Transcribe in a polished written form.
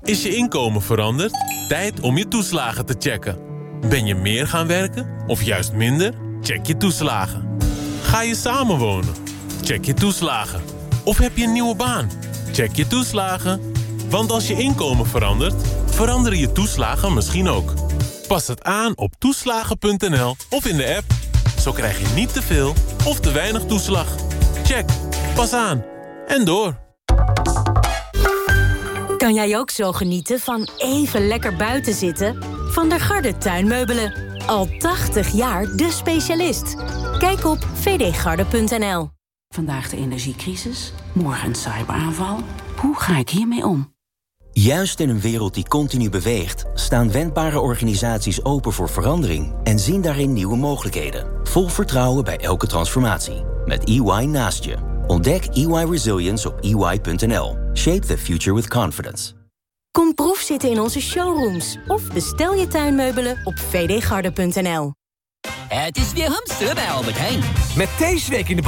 Is je inkomen veranderd? Tijd om je toeslagen te checken. Ben je meer gaan werken of juist minder? Check je toeslagen. Ga je samenwonen? Check je toeslagen. Of heb je een nieuwe baan? Check je toeslagen. Want als je inkomen verandert, veranderen je toeslagen misschien ook. Pas het aan op toeslagen.nl of in de app. Zo krijg je niet te veel of te weinig toeslag. Check. Pas aan. En door. Kan jij ook zo genieten van even lekker buiten zitten? Van der Garde tuinmeubelen. Al 80 jaar de specialist. Kijk op vdgarde.nl. Vandaag de energiecrisis, morgen een cyberaanval. Hoe ga ik hiermee om? Juist in een wereld die continu beweegt, staan wendbare organisaties open voor verandering en zien daarin nieuwe mogelijkheden. Vol vertrouwen bij elke transformatie. Met EY naast je. Ontdek EY Resilience op EY.nl. Shape the future with confidence. Kom proefzitten in onze showrooms of bestel je tuinmeubelen op vdgarde.nl. Het is weer hamsteren bij Albert Heijn. Met deze week in de